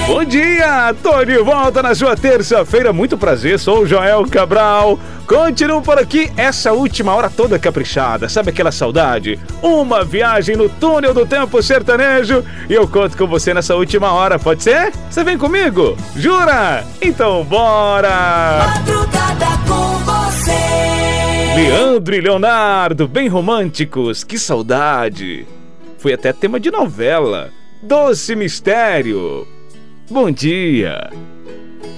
Bom dia, tô de volta na sua terça-feira. Muito prazer, sou o Joel Cabral. Continuo por aqui essa última hora toda caprichada. Sabe aquela saudade? Uma viagem no túnel do tempo sertanejo. E eu conto com você nessa última hora, pode ser? Você vem comigo? Jura? Então bora! Madrugada com você. Leandro e Leonardo, bem românticos, que saudade. Foi até tema de novela. Doce Mistério. Bom dia.